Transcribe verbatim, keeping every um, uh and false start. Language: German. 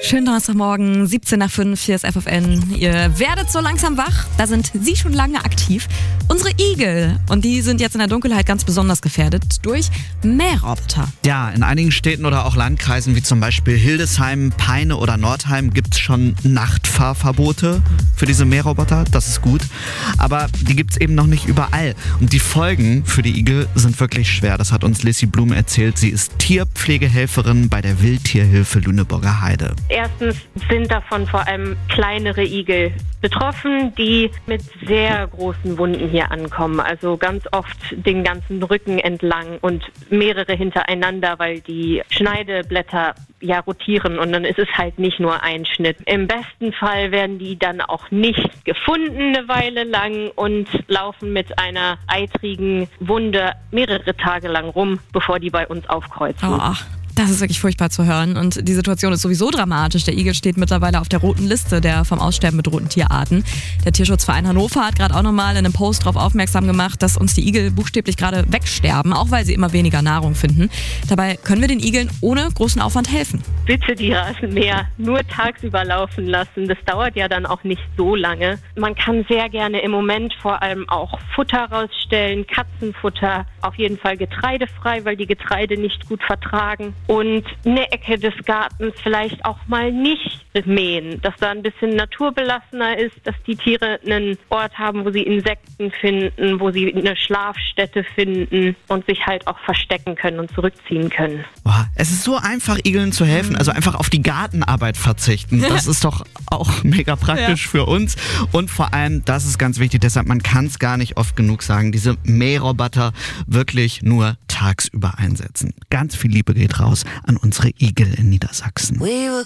Schönen Donnerstagmorgen, siebzehn nach fünf, hier ist F F N. Ihr werdet so langsam wach, da sind Sie schon lange aktiv. Unsere Igel, und die sind jetzt in der Dunkelheit ganz besonders gefährdet durch Mähroboter. Ja, in einigen Städten oder auch Landkreisen wie zum Beispiel Hildesheim, Peine oder Nordheim gibt es schon Nachtfahrverbote für diese Mähroboter. Das ist gut, aber die gibt es eben noch nicht überall. Und die Folgen für die Igel sind wirklich schwer. Das hat uns Lissy Blum erzählt. Sie ist Tierpflegehelferin bei der Wildtierhilfe Lüneburger Heide. Erstens sind davon vor allem kleinere Igel betroffen, die mit sehr großen Wunden hier ankommen. Also ganz oft den ganzen Rücken entlang und mehrere hintereinander, weil die Schneideblätter ja rotieren und dann ist es halt nicht nur ein Schnitt. Im besten Fall werden die dann auch nicht gefunden eine Weile lang und laufen mit einer eitrigen Wunde mehrere Tage lang rum, bevor die bei uns aufkreuzen. Oh. Das ist wirklich furchtbar zu hören und die Situation ist sowieso dramatisch. Der Igel steht mittlerweile auf der roten Liste der vom Aussterben bedrohten Tierarten. Der Tierschutzverein Hannover hat gerade auch nochmal in einem Post darauf aufmerksam gemacht, dass uns die Igel buchstäblich gerade wegsterben, auch weil sie immer weniger Nahrung finden. Dabei können wir den Igeln ohne großen Aufwand helfen. Bitte die Rasenmäher nur tagsüber laufen lassen. Das dauert ja dann auch nicht so lange. Man kann sehr gerne im Moment vor allem auch Futter rausstellen, Katzenfutter, auf jeden Fall getreidefrei, weil die Getreide nicht gut vertragen. Und eine Ecke des Gartens vielleicht auch mal nicht mähen, dass da ein bisschen naturbelassener ist, dass die Tiere einen Ort haben, wo sie Insekten finden, wo sie eine Schlafstätte finden und sich halt auch verstecken können und zurückziehen können. Boah, es ist so einfach, Igeln zu helfen, also einfach auf die Gartenarbeit verzichten. Das ist doch auch mega praktisch ja. für uns und vor allem, das ist ganz wichtig, deshalb man kann es gar nicht oft genug sagen, diese Mähroboter wirklich nur tagsüber einsetzen. Ganz viel Liebe geht raus an unsere Igel in Niedersachsen. We were